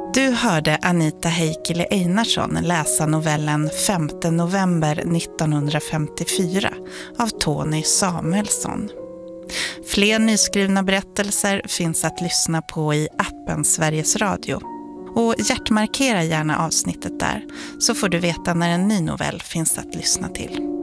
Du hörde Anita Heikkilä Einarsson läsa novellen 5 november 1954 av Tony Samuelsson. Fler nyskrivna berättelser finns att lyssna på i appen Sveriges Radio. Och hjärtmarkera gärna avsnittet där så får du veta när en ny novell finns att lyssna till.